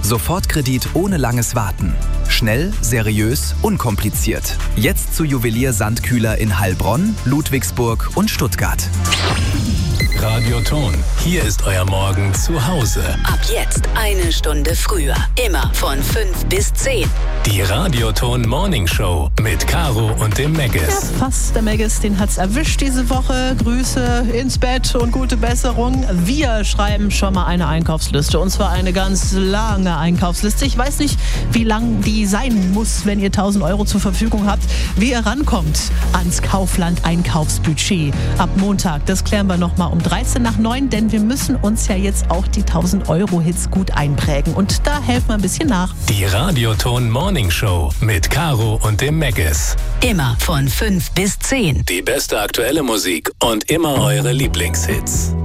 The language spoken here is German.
Sofortkredit ohne langes Warten. Schnell, seriös, unkompliziert. Jetzt zu Juwelier Sandkühler in Heilbronn, Ludwigsburg und Stuttgart. Radioton, hier ist euer Morgen zu Hause. Ab jetzt 1 Stunde früher. Immer von 5 bis 10. Die Radioton Morning Show mit Caro und dem Meggis. Ja, fast. Der Meggis, den hat's erwischt diese Woche. Grüße ins Bett und gute Besserung. Wir schreiben schon mal eine Einkaufsliste. Und zwar eine ganz lange Einkaufsliste. Ich weiß nicht, wie lang die sein muss, wenn ihr 1000 Euro zur Verfügung habt. Wie ihr rankommt ans Kaufland-Einkaufsbudget ab Montag. Das klären wir nochmal um 13 nach 9, denn wir müssen uns ja jetzt auch die 1000 Euro Hits gut einprägen. Und da helfen wir ein bisschen nach. Die Radioton Morning Show mit Caro und dem Meggis. Immer von 5 bis 10. Die beste aktuelle Musik und immer eure Lieblingshits.